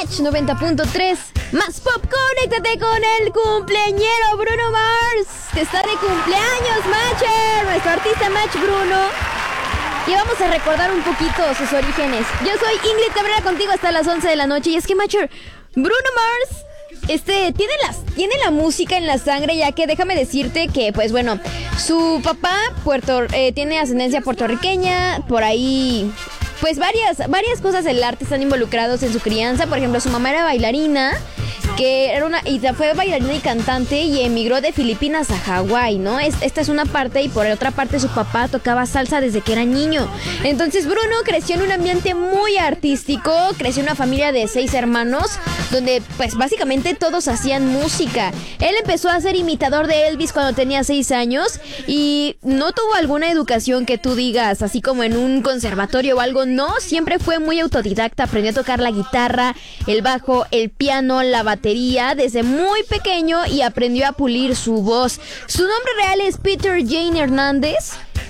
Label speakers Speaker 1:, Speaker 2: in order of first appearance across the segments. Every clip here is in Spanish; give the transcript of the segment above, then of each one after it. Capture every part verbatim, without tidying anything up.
Speaker 1: Match noventa punto tres. Más pop, conéctate con el cumpleañero Bruno Mars, que está de cumpleaños, Matcher, nuestro artista Match Bruno. Y vamos a recordar un poquito sus orígenes. Yo soy Ingrid Cabrera, contigo hasta las once de la noche. Y es que, Matcher, Bruno Mars Este, tiene, las, tiene la música en la sangre, ya que déjame decirte que, pues bueno, su papá puerto, eh, tiene ascendencia puertorriqueña, por ahí, pues varias, varias cosas del arte están involucrados en su crianza. Por ejemplo, su mamá era bailarina, que era una, y fue bailarina y cantante y emigró de Filipinas a Hawái, ¿no? Es, esta es una parte, y por otra parte su papá tocaba salsa desde que era niño. Entonces Bruno creció en un ambiente muy artístico, creció en una familia de seis hermanos, donde pues básicamente todos hacían música. Él empezó a ser imitador de Elvis cuando tenía seis años y no tuvo alguna educación que tú digas, así como en un conservatorio o algo, no, siempre fue muy autodidacta, aprendió a tocar la guitarra, el bajo, el piano, la batería desde muy pequeño y aprendió a pulir su voz. Su nombre real es Peter Jane Hernández,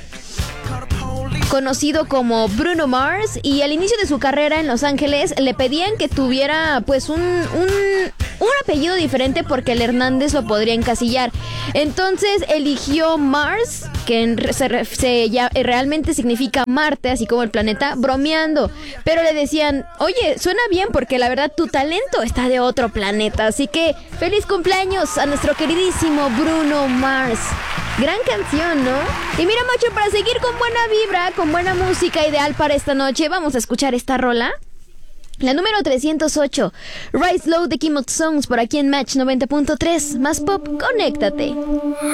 Speaker 1: conocido como Bruno Mars, y al inicio de su carrera en Los Ángeles le pedían que tuviera pues un, un, un apellido diferente porque el Hernández lo podría encasillar. Entonces eligió Mars, que en, se, se, ya, realmente significa Marte, así como el planeta, bromeando. Pero le decían, oye, suena bien porque la verdad tu talento está de otro planeta. Así que feliz cumpleaños a nuestro queridísimo Bruno Mars. Gran canción, ¿no? Y mira, macho, para seguir con buena vibra, con buena música ideal para esta noche, vamos a escuchar esta rola. La número trescientos ocho, Rise Low de Kim of Songs, por aquí en Match noventa punto tres. Más pop, conéctate.